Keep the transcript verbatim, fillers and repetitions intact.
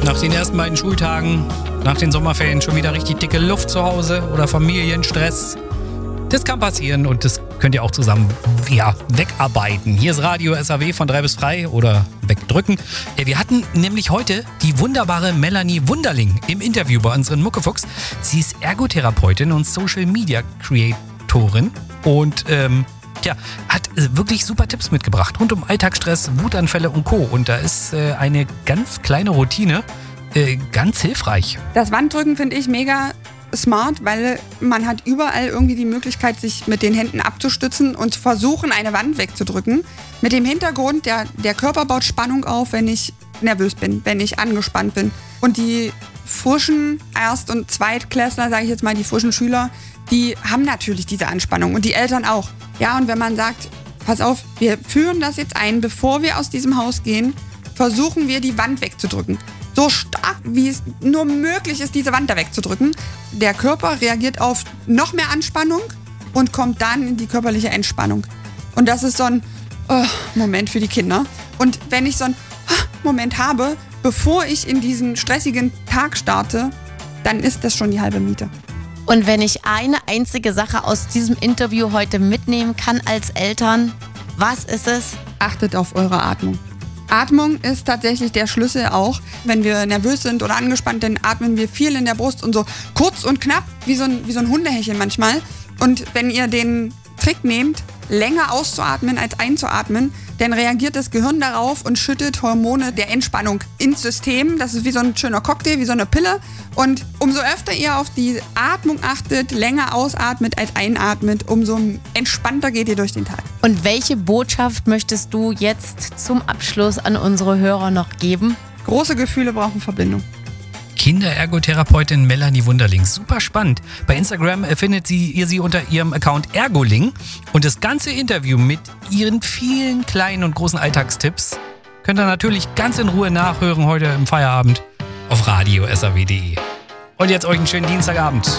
Nach den ersten beiden Schultagen, nach den Sommerferien schon wieder richtig dicke Luft zu Hause oder Familienstress. Das kann passieren und das könnt ihr auch zusammen ja, wegarbeiten. Hier ist Radio S A W von drei bis frei oder wegdrücken. Wir hatten nämlich heute die wunderbare Melanie Wunderling im Interview bei unseren Muckefuchs. Sie ist Ergotherapeutin und Social Media Creatorin und ähm, ja, hat wirklich super Tipps mitgebracht rund um Alltagsstress, Wutanfälle und Co. Und da ist äh, eine ganz kleine Routine äh, ganz hilfreich. Das Wanddrücken finde ich mega smart, weil man hat überall irgendwie die Möglichkeit, sich mit den Händen abzustützen und versuchen, eine Wand wegzudrücken. Mit dem Hintergrund, der, der Körper baut Spannung auf, wenn ich nervös bin, wenn ich angespannt bin. Und die frischen Erst- und Zweitklässler, sage ich jetzt mal, die frischen Schüler, die haben natürlich diese Anspannung und die Eltern auch. Ja, und wenn man sagt, pass auf, wir führen das jetzt ein, bevor wir aus diesem Haus gehen, versuchen wir die Wand wegzudrücken. So stark, wie es nur möglich ist, diese Wand da wegzudrücken. Der Körper reagiert auf noch mehr Anspannung und kommt dann in die körperliche Entspannung. Und das ist so ein oh, Moment für die Kinder. Und wenn ich so einen oh, Moment habe, bevor ich in diesen stressigen Tag starte, dann ist das schon die halbe Miete. Und wenn ich eine einzige Sache aus diesem Interview heute mitnehmen kann als Eltern, was ist es? Achtet auf eure Atmung. Atmung ist tatsächlich der Schlüssel auch. Wenn wir nervös sind oder angespannt, dann atmen wir viel in der Brust und so kurz und knapp, wie so ein, wie so ein Hundehecheln manchmal. Und wenn ihr den Trick nehmt, länger auszuatmen als einzuatmen, dann reagiert das Gehirn darauf und schüttet Hormone der Entspannung ins System. Das ist wie so ein schöner Cocktail, wie so eine Pille. Und umso öfter ihr auf die Atmung achtet, länger ausatmet als einatmet, umso entspannter geht ihr durch den Tag. Und welche Botschaft möchtest du jetzt zum Abschluss an unsere Hörer noch geben? Große Gefühle brauchen Verbindung. Kinderergotherapeutin Melanie Wunderling. Super spannend. Bei Instagram findet sie, ihr sie unter ihrem Account Ergoling. Und das ganze Interview mit ihren vielen kleinen und großen Alltagstipps könnt ihr natürlich ganz in Ruhe nachhören heute im Feierabend auf radio s a w punkt d e. Und jetzt euch einen schönen Dienstagabend.